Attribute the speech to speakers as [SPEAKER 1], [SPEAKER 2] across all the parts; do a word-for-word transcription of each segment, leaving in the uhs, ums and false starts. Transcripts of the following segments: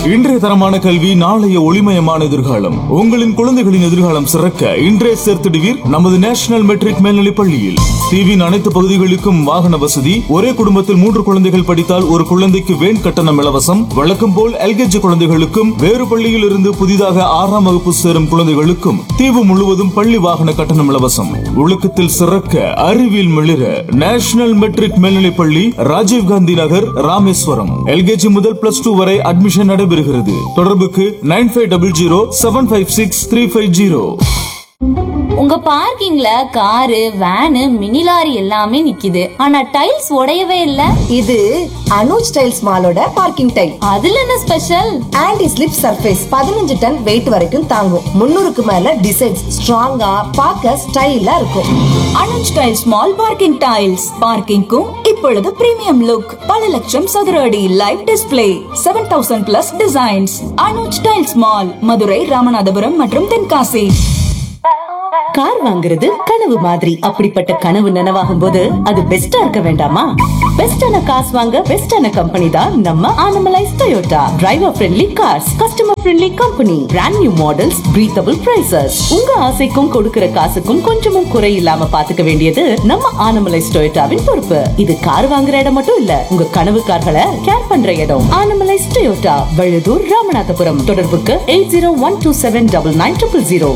[SPEAKER 1] இன்றைய தரமான கல்வி நாளைய ஒளிமயமான எதிர்காலம். உங்களின் குழந்தைகளின் எதிர்காலம் சிறக்க இன்றைய சேர்த்திடுவீர் நமது நேஷனல் மெட்ரிக் மேல்நிலைப் பள்ளியில். தீவின் அனைத்து பகுதிகளுக்கும் வாகன வசதி. ஒரே குடும்பத்தில் மூன்று குழந்தைகள் படித்தால் ஒரு குழந்தைக்கு வேன் கட்டணம் இலவசம். வழக்கம் போல் எல்கேஜி குழந்தைகளுக்கும் வேறு பள்ளியில் இருந்து புதிதாக ஆறாம் வகுப்பு சேரும் குழந்தைகளுக்கும் தீவு முழுவதும் பள்ளி வாகன கட்டணம் இலவசம். ஒழுக்கத்தில் சிறக்க, அறிவியல் மிளிர நேஷனல் மெட்ரிக் மேல்நிலைப் பள்ளி, ராஜீவ்காந்தி நகர், ராமேஸ்வரம். எல்கேஜி முதல் பிளஸ் டூ வரை அட்மிஷன் நடைபெறுகிறது. தொடர்புக்கு nine five double zero seven five six three five zero.
[SPEAKER 2] உங்க பார்க்கிங்ல காரு, வேனு, மினி லாரி எல்லாமே நிக்குது. ஆனா டைல்ஸ் உடையவே இல்ல.
[SPEAKER 3] இது அனுஜ் டைல்ஸ் மாலோட பார்க்கிங் டைல்.
[SPEAKER 2] அதுல என்ன ஸ்பெஷல்?
[SPEAKER 3] ஆன்டி ஸ்லிப் சர்ஃபேஸ் பதினஞ்சு டன் வெயிட் வரைக்கும் தாங்கும். முன்னூறுக்கு மேல டிசைன்ஸ், ஸ்ட்ராங்கா, பார்க்க ஸ்டைலா இருக்கும்.
[SPEAKER 4] Anuj tiles mall parking tiles. பார்க்கிங்கும் இப்பொழுது பிரீமியம் லுக். பல லட்சம் சதுர அடி live display, seven thousand plus designs. Anuj tiles mall, Madurai, Ramanathapuram மற்றும் தென்காசி.
[SPEAKER 5] கார் வாங்குறது கனவு மாதிரி. அப்படிப்பட்ட கனவு நனவாகும் போது அது பெஸ்டா இருக்க வேண்டாமா? பெஸ்டான காசு வாங்க பெஸ்டான கம்பெனி தான் நம்ம Anamallais Toyota. Driver friendly cars, customer friendly company, brand new models, breathable prices. உங்க ஆசைக்கும் கொடுக்கிற காசுக்கும் கொஞ்சமும் குறை இல்லாம பாத்துக்க வேண்டியது நம்ம ஆனமலைஸ் டொயோட்டாவின் பொறுப்பு. இது கார் வாங்குற இடம் மட்டும் இல்ல, உங்க கனவு கார்களை கேர் பண்ற இடம். ஆனமலைஸ் டொயோட்டா, வழுதூர், ராமநாதபுரம். தொடர்புக்கு eight zero one two seven double nine triple zero.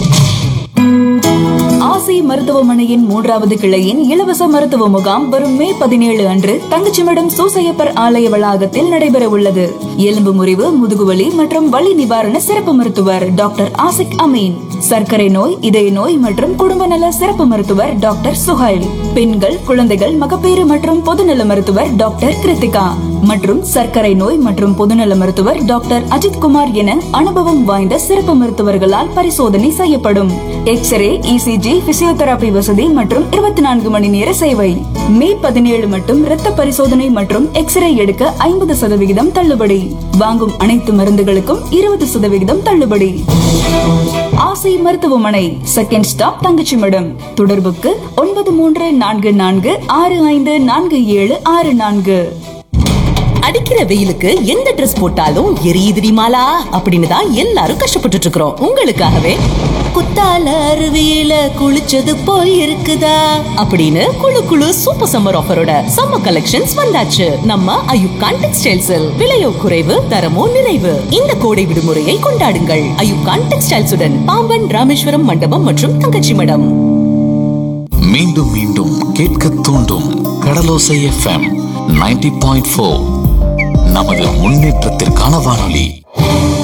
[SPEAKER 4] ஆசி மருத்துவமனையின் மூன்றாவது கிளையின் இலவச மருத்துவ முகாம் வரும் மே பதினேழு அன்று தங்கச்சிமடம் சூசையப்பர் ஆலய வளாகத்தில் நடைபெற உள்ளது. எலும்பு முறிவு, முதுகுவலி மற்றும் வலி நிவாரண சிறப்பு மருத்துவர் டாக்டர் ஆசிக் அமீன், சர்க்கரை நோய், இதய நோய் மற்றும் குடும்ப நல சிறப்பு மருத்துவர் டாக்டர் சுஹைல், பெண்கள், குழந்தைகள், மகப்பேறு மற்றும் பொதுநல மருத்துவர் டாக்டர் கிருத்திகா மற்றும் சர்க்கரை நோய் மற்றும் பொதுநல மருத்துவர் டாக்டர் அஜித் குமார் என அனுபவம் வாய்ந்த சிறப்பு மருத்துவர்களால் பரிசோதனை செய்யப்படும். எக்ஸ்ரே, இசிஜி, பிசியோதெரபி வசதி மற்றும் இருபத்தி நான்கு மணி நேர சேவை. மே பதினேழு மட்டும் இரத்த பரிசோதனை மற்றும் எக்ஸ்ரே எடுக்க ஐம்பது சதவிகிதம் தள்ளுபடி. வாங்கும் அனைத்து மருந்துகளுக்கும் இருபது சதவிகிதம் தள்ளுபடி. ஆசை மருத்துவமனை, செகண்ட் ஸ்டாப், தங்கச்சிமடம். தொடர்புக்கு ஒன்பது மூன்று நான்கு நான்கு ஆறு ஐந்து நான்கு ஏழு ஆறு நான்கு.
[SPEAKER 5] அடிக்கிற வெயிலுக்கு எந்த ட்ரெஸ் போட்டாலும் எரியுதுடி மாலா அப்படின்னு தான் எல்லாரும் கஷ்டப்பட்டுட்டு இருக்கிறோம். உங்களுக்காகவே குத்தால அருவியில குளிச்சது போய் இருக்குதா அப்படின்னு குளு குளு சூப்பர் சம்மர் ஆஃபரோட சம்மர் கலெக்ஷன்ஸ் வந்தாச்சு நம்ம அயுப்கான் டெக்ஸ்டைல்ஸில். விலையோ குறைவு, தரமோ நிறைவு. இந்த கோடை விடுமுறையை கொண்டாடுங்கள் அயுப்கான் டெக்ஸ்டைல்ஸ் உடன். பாம்பன், ராமேஸ்வரம் மண்டபம் மற்றும் தங்கச்சி மடம்.
[SPEAKER 6] மீண்டும் மீண்டும் கேட்க தூண்டும் கடலோசை எஃப்எம் நைன்டி பாயிண்ட் ஃபோர், நமது முன்னேற்றத்திற்கான வானொலி.